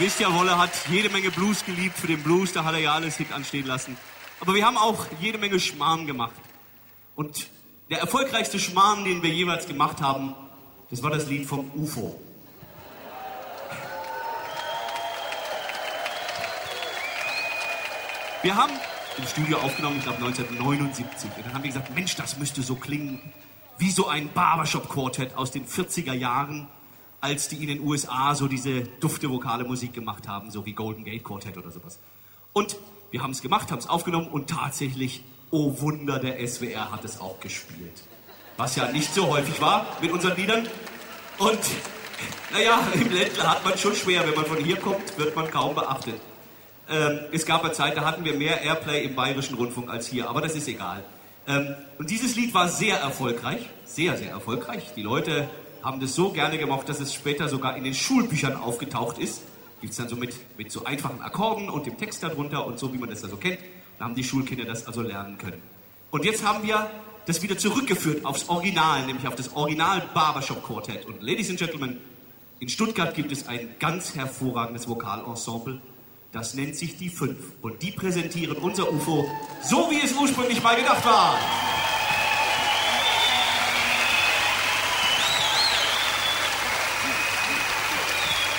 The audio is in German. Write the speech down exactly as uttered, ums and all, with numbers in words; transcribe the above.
wisst ja, Wolle hat jede Menge Blues geliebt. Für den Blues, da hat er ja alles hinten anstehen lassen. Aber wir haben auch jede Menge Schmarrn gemacht. Und der erfolgreichste Schmarrn, den wir jeweils gemacht haben, das war das Lied vom U F O. Wir haben im Studio aufgenommen, ich glaube neunzehnhundertneunundsiebzig. Und dann haben wir gesagt, Mensch, das müsste so klingen wie so ein Barbershop-Quartett aus den vierziger Jahren, als die in den U S A so diese dufte vokale Musik gemacht haben, so wie Golden Gate Quartet oder sowas. Und wir haben es gemacht, haben es aufgenommen und tatsächlich, oh Wunder, der S W R hat es auch gespielt. Was ja nicht so häufig war mit unseren Liedern. Und naja, im Ländler hat man schon schwer, wenn man von hier kommt, wird man kaum beachtet. Ähm, es gab eine Zeit, da hatten wir mehr Airplay im Bayerischen Rundfunk als hier, aber das ist egal. Ähm, und dieses Lied war sehr erfolgreich, sehr, sehr erfolgreich. Die Leute haben das so gerne gemocht, dass es später sogar in den Schulbüchern aufgetaucht ist. Gibt es dann so mit, mit so einfachen Akkorden und dem Text darunter und so, wie man das da so kennt. Da haben die Schulkinder das also lernen können. Und jetzt haben wir das wieder zurückgeführt aufs Original, nämlich auf das Original Barbershop Quartett. Und Ladies and Gentlemen, in Stuttgart gibt es ein ganz hervorragendes Vokalensemble. Das nennt sich die Fünf. Und die präsentieren unser U F O, so wie es ursprünglich mal gedacht war.